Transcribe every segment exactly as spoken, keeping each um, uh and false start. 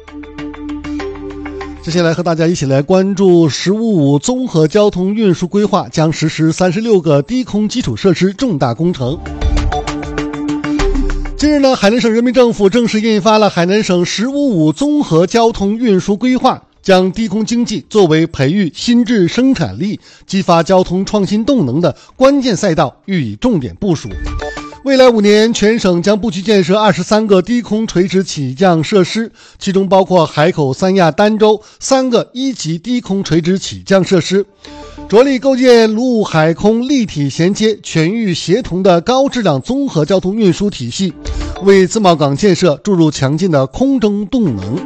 接下来和大家一起来关注“十五五”综合交通运输规划将实施三十六个低空基础设施重大工程。近日呢，海南省人民政府正式印发了海南省“十五五”综合交通运输规划，将低空经济作为培育新质生产力、激发交通创新动能的关键赛道予以重点部署。未来五年，全省将布局建设二十三个低空垂直起降设施，其中包括海口、三亚、儋州三个一级低空垂直起降设施，着力构建陆海空立体衔接、全域协同的高质量综合交通运输体系，为自贸港建设注入强劲的空中动能。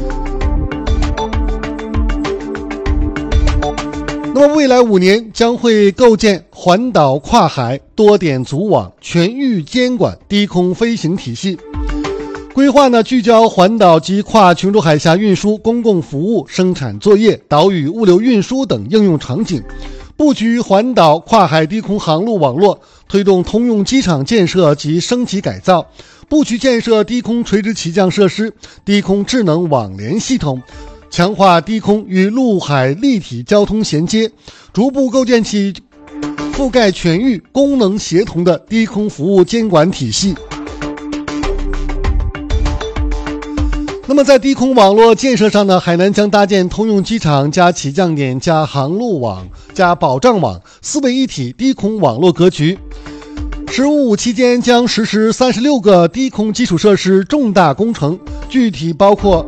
那么未来五年将会构建环岛跨海多点组网全域监管低空飞行体系。规划呢，聚焦环岛及跨琼州海峡运输、公共服务、生产作业、岛屿物流运输等应用场景，布局环岛跨海低空航路网络，推动通用机场建设及升级改造，布局建设低空垂直起降设施、低空智能网联系统，强化低空与陆海立体交通衔接，逐步构建起覆盖全域、功能协同的低空服务监管体系。那么在低空网络建设上呢，海南将搭建通用机场加起降点加航路网加保障网四位一体低空网络格局。十五五期间将实施三十六个低空基础设施重大工程，具体包括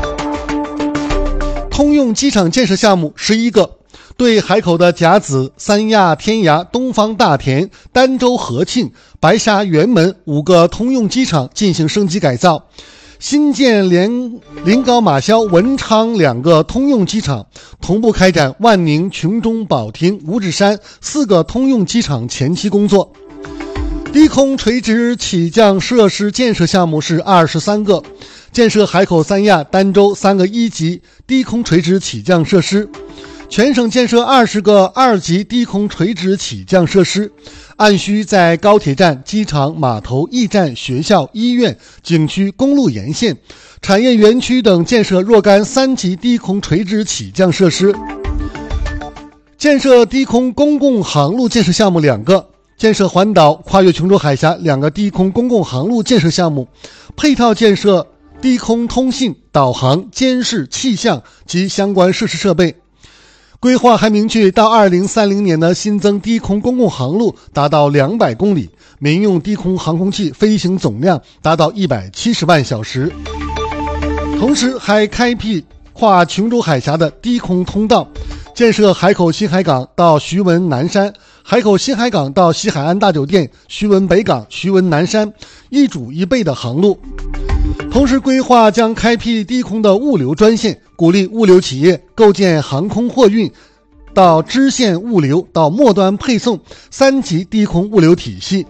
通用机场建设项目十一个，对海口的甲子、三亚天涯、东方大田、儋州和庆、白沙辕门五个通用机场进行升级改造，新建连临高马霄、文昌两个通用机场，同步开展万宁、琼中、保亭、五指山四个通用机场前期工作。低空垂直起降设施建设项目是二十三个，建设海口、三亚、儋州三个一级低空垂直起降设施，全省建设二十个二级低空垂直起降设施，按需在高铁站、机场、码头、驿站、学校、医院、景区、公路沿线、产业园区等建设若干三级低空垂直起降设施。建设低空公共航路建设项目两个，建设环岛跨越琼州海峡两个低空公共航路建设项目，配套建设低空通信、导航、监视、气象及相关设施设备。规划还明确，到二零三零年呢，新增低空公共航路达到两百公里，民用低空航空器飞行总量达到一百七十万小时。同时还开辟跨琼州海峡的低空通道，建设海口新海港到徐闻南山、海口新海港到西海岸大酒店、徐闻北港、徐闻南山一主一备的航路。同时规划将开辟低空的物流专线，鼓励物流企业构建航空货运到支线物流到末端配送三级低空物流体系。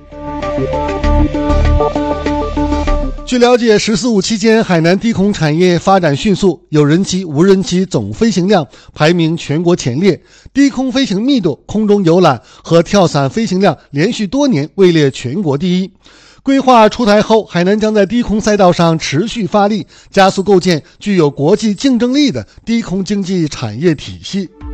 据了解，十四五期间，海南低空产业发展迅速，有人机、无人机总飞行量排名全国前列，低空飞行密度、空中游览和跳伞飞行量连续多年位列全国第一。规划出台后，海南将在低空赛道上持续发力，加速构建具有国际竞争力的低空经济产业体系。